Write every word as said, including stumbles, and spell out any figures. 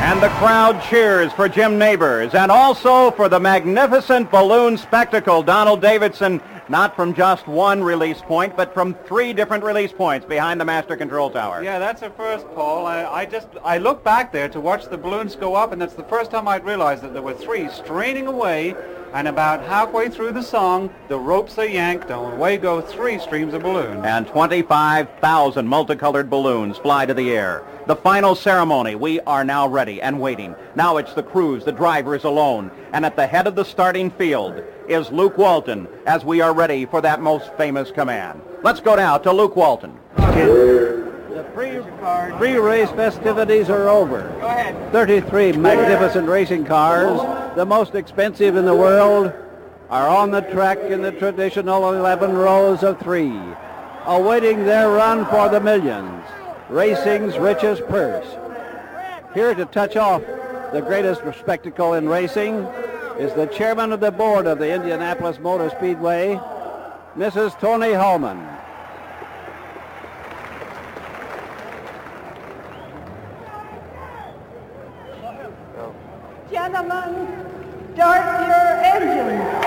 And the crowd cheers for Jim Nabors and also for the magnificent balloon spectacle. Donald Davidson, not from just one release point, but from three different release points behind the master control tower. Yeah, that's a first, Paul. I, I just, I looked back there to watch the balloons go up, and that's the first time I'd realized that there were three straining away, and about halfway through the song, the ropes are yanked, and away go three streams of balloons. And twenty-five thousand multicolored balloons fly to the air. The final ceremony, we are now ready and waiting. Now it's the crews, the driver is alone, and at the head of the starting field is Luke Walton, as we are ready for that most famous command. Let's go now to Luke Walton. The pre, pre-race festivities are over. Go ahead. thirty-three magnificent racing cars, the most expensive in the world, are on the track in the traditional eleven rows of three, awaiting their run for the millions, racing's richest purse. Here to touch off the greatest spectacle in racing is the chairman of the board of the Indianapolis Motor Speedway, Missus Tony Hulman. Gentlemen, start your engines.